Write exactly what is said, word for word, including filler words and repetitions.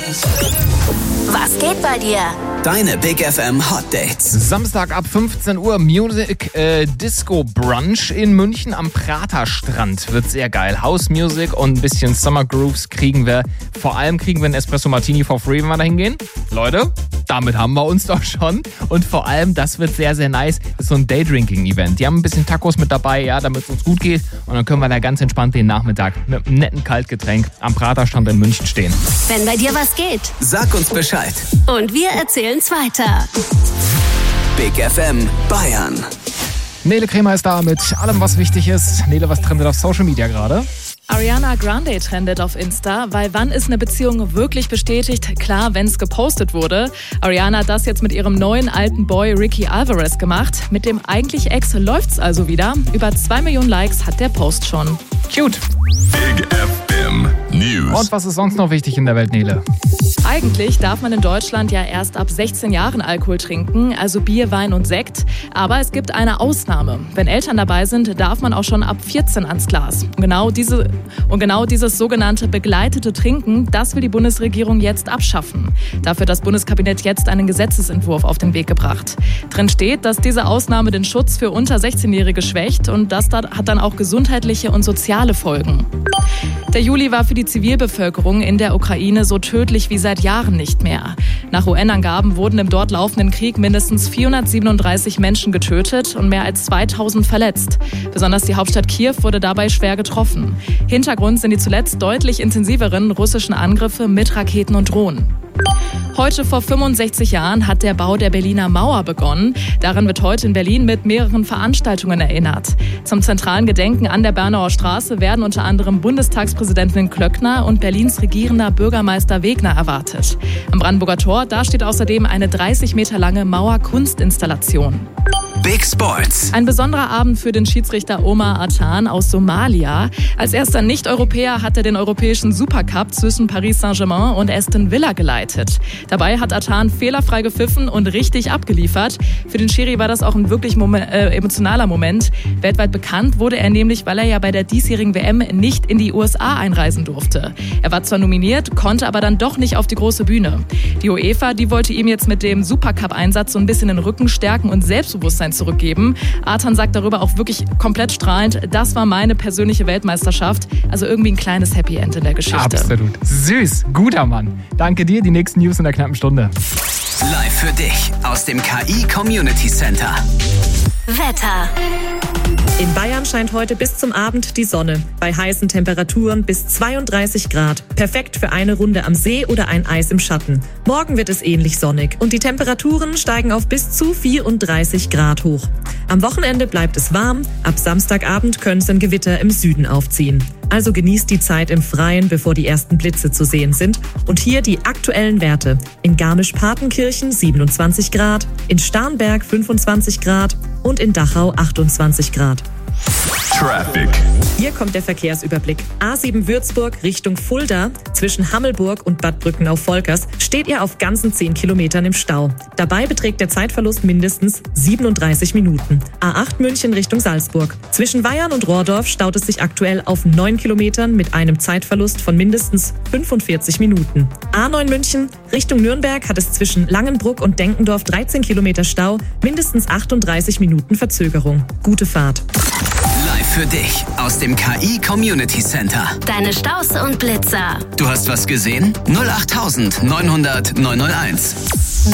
Was geht bei dir? Deine Big F M Hot Dates. Samstag ab fünfzehn Uhr Music äh, Disco Brunch in München am Praterstrand. Wird sehr geil. House Music und ein bisschen Summer Grooves kriegen wir. Vor allem kriegen wir einen Espresso Martini for free, wenn wir da hingehen. Leute, damit haben wir uns doch schon. Und vor allem, das wird sehr, sehr nice. Das ist so ein Daydrinking-Event. Die haben ein bisschen Tacos mit dabei, ja, damit es uns gut geht. Und dann können wir da ganz entspannt den Nachmittag mit einem netten Kaltgetränk am Praterstrand in München stehen. Wenn bei dir was geht, Sag uns Bescheid. und wir erzählen's weiter. Big F M Bayern. Nele Kremer ist da mit allem, was wichtig ist. Nele, was trendet auf Social Media gerade? Ariana Grande trendet auf Insta, weil wann ist eine Beziehung wirklich bestätigt? Klar, wenn es gepostet wurde. Ariana hat das jetzt mit ihrem neuen alten Boy Ricky Alvarez gemacht. Mit dem eigentlich Ex läuft's also wieder. Über zwei Millionen Likes hat der Post schon. Cute. Big F M News. Und was ist sonst noch wichtig in der Welt, Nele? Eigentlich darf man in Deutschland ja erst ab sechzehn Jahren Alkohol trinken, also Bier, Wein und Sekt. Aber es gibt eine Ausnahme. Wenn Eltern dabei sind, darf man auch schon ab vierzehn ans Glas. Und genau, diese, und genau dieses sogenannte begleitete Trinken, das will die Bundesregierung jetzt abschaffen. Dafür hat das Bundeskabinett jetzt einen Gesetzesentwurf auf den Weg gebracht. Drin steht, dass diese Ausnahme den Schutz für unter sechzehnjährige schwächt und das hat dann auch gesundheitliche und soziale Folgen. Der Juli war für die Zivilbevölkerung in der Ukraine so tödlich wie seit Jahren nicht mehr. Nach U N-Angaben wurden im dort laufenden Krieg mindestens vierhundertsiebenunddreißig Menschen getötet und mehr als zweitausend verletzt. Besonders die Hauptstadt Kiew wurde dabei schwer getroffen. Hintergrund sind die zuletzt deutlich intensiveren russischen Angriffe mit Raketen und Drohnen. Heute vor fünfundsechzig Jahren hat der Bau der Berliner Mauer begonnen. Daran wird heute in Berlin mit mehreren Veranstaltungen erinnert. Zum zentralen Gedenken an der Bernauer Straße werden unter anderem Bundestagspräsidentin Klöckner und Berlins regierender Bürgermeister Wegner erwartet. Am Brandenburger Tor, da steht außerdem eine dreißig Meter lange Mauerkunstinstallation. Big Sports. Ein besonderer Abend für den Schiedsrichter Omar Atan aus Somalia. Als erster Nicht-Europäer hat er den europäischen Supercup zwischen Paris Saint-Germain und Aston Villa geleitet. Dabei hat Atan fehlerfrei gepfiffen und richtig abgeliefert. Für den Schiri war das auch ein wirklich Moment, äh, emotionaler Moment. Weltweit bekannt wurde er nämlich, weil er ja bei der diesjährigen W M nicht in die U S A einreisen durfte. Er war zwar nominiert, konnte aber dann doch nicht auf die große Bühne. Die UEFA, die wollte ihm jetzt mit dem Supercup-Einsatz so ein bisschen den Rücken stärken und Selbstbewusstsein zurückgeben. Atan sagt darüber auch wirklich komplett strahlend, das war meine persönliche Weltmeisterschaft. Also irgendwie ein kleines Happy End in der Geschichte. Absolut. Süß. Guter Mann. Danke dir. Die nächsten News in der knappen Stunde. Live für dich aus dem K I Community Center. Wetter. In Bayern scheint heute bis zum Abend die Sonne. Bei heißen Temperaturen bis zweiunddreißig Grad. Perfekt für eine Runde am See oder ein Eis im Schatten. Morgen wird es ähnlich sonnig und die Temperaturen steigen auf bis zu vierunddreißig Grad hoch. Am Wochenende bleibt es warm. Ab Samstagabend können es ein Gewitter im Süden aufziehen. Also genießt die Zeit im Freien, bevor die ersten Blitze zu sehen sind. Und hier die aktuellen Werte. In Garmisch-Partenkirchen siebenundzwanzig Grad, in Starnberg fünfundzwanzig Grad und in Dachau achtundzwanzig Grad. Traffic. Hier kommt der Verkehrsüberblick. A sieben Würzburg Richtung Fulda. Zwischen Hammelburg und Bad Brücken auf Volkers steht ihr auf ganzen zehn Kilometern im Stau. Dabei beträgt der Zeitverlust mindestens siebenunddreißig Minuten. A acht München Richtung Salzburg. Zwischen Weyarn und Rohrdorf staut es sich aktuell auf neun Kilometern mit einem Zeitverlust von mindestens fünfundvierzig Minuten. A neun München Richtung Nürnberg hat es zwischen Langenbruck und Denkendorf dreizehn Kilometer Stau, mindestens achtunddreißig Minuten Verzögerung. Gute Fahrt. Live für dich aus dem K I Community Center. Deine Staus und Blitzer. Du hast was gesehen? null acht neunhundert neunhunderteins.